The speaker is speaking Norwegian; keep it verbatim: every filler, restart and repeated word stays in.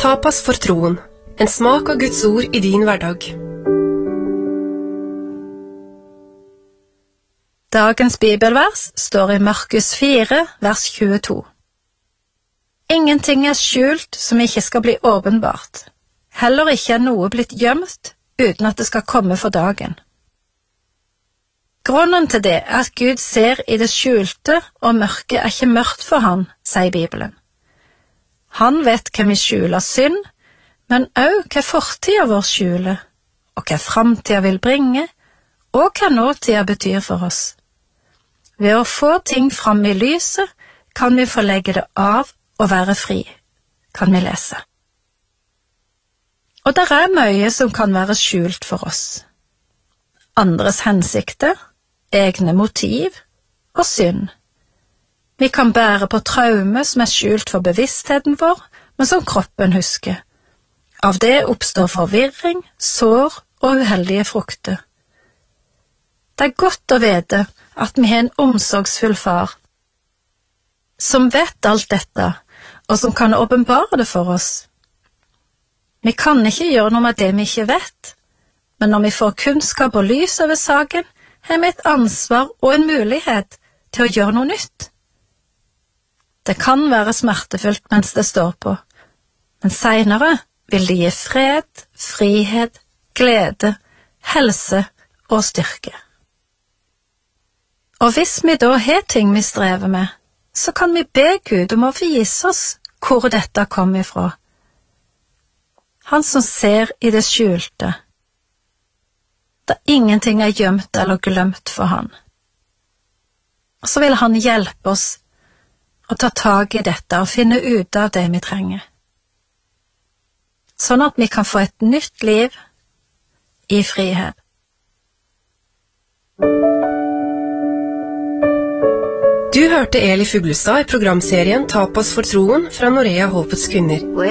Tapas for troen, en smak av Guds ord i din hverdag. Dagens bibelvers står i Markus fire, vers tjueto. Ingenting er skjult som ikke skal bli åpenbart. Heller ikke er noe blitt gjemt uten at det skal komme for dagen. Grunnen til det er at Gud ser i det skjulte, og mørket er ikke mørkt for han, sier Bibelen. Han vet hva vi skjuler synd, men også hva fortida vår skjuler, og hva framtida vil bringe, og hva nåtida betyr for oss. Ved å få ting fram i lyset, kan vi få legge det av og være fri, kan vi lese. Og der er mye som kan være skjult for oss. Andres hensikter, egne motiv og synd. Vi kan bære på traume som er skjult for bevisstheten vår, men som kroppen husker. Av det oppstår forvirring, sår og uheldige frukter. Det er godt å vite at vi har en omsorgsfull far, som vet alt dette, og som kan åpenbare det for oss. Vi kan ikke gjøre noe med det vi ikke vet, men når vi får kunnskap og lys over saken, har vi et ansvar og en mulighet til å gjøre noe nytt. Det kan være smertefullt mens det står på, men senere vil det gi fred, frihet, glede, helse og styrke. Og hvis vi da har ting vi strever med, så kan vi be Gud om å vise oss hvor dette kommer ifra. Han som ser i det skjulte, da ingenting er gjemt eller glemt for han. Og så vil han hjelpe oss å ta tag i dette og finne ut av det vi trenger, sånn at vi kan få et nytt liv i frihet. Du hørte Eli Fuglestad i programserien Tapas for troen fra Norea Håpets kvinner.